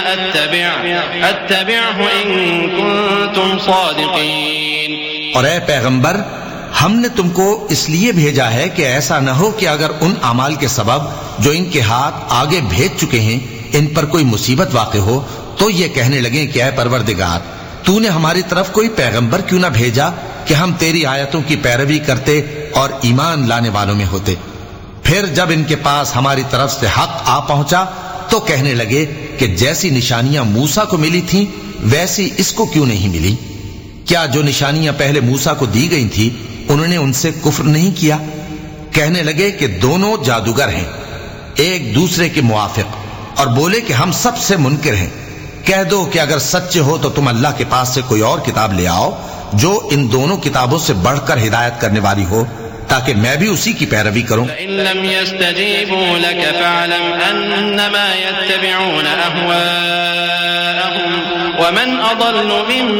اتبعه ان کنتم صادقین. اور اے پیغمبر، ہم نے تم کو اس لیے بھیجا ہے کہ ایسا نہ ہو کہ اگر ان اعمال کے سبب جو ان کے ہاتھ آگے بھیج چکے ہیں ان پر کوئی مصیبت واقع ہو تو یہ کہنے لگیں کہ اے پروردگار، تو نے ہماری طرف کوئی پیغمبر کیوں نہ بھیجا کہ ہم تیری آیتوں کی پیروی کرتے اور ایمان لانے والوں میں ہوتے. پھر جب ان کے پاس ہماری طرف سے حق آ پہنچا تو کہنے لگے کہ جیسی نشانیاں موسیٰ کو ملی تھیں ویسی اس کو کیوں نہیں ملی؟ کیا جو نشانیاں پہلے موسیٰ کو دی گئی تھی انہوں نے ان سے کفر نہیں کیا؟ کہنے لگے کہ دونوں جادوگر ہیں ایک دوسرے کے موافق، اور بولے کہ ہم سب سے منکر ہیں. کہہ دو کہ اگر سچے ہو تو تم اللہ کے پاس سے کوئی اور کتاب لے آؤ جو ان دونوں کتابوں سے بڑھ کر ہدایت کرنے والی ہو تاکہ میں بھی اسی کی پیروی کروں. فَإِن لَّمْ يَسْتَجِيبُوا لَكَ فَاعْلَمْ أَنَّمَا يَتَّبِعُونَ أَهْوَاءَهُمْ وَمَنْ أَضَلُّ مِمَّن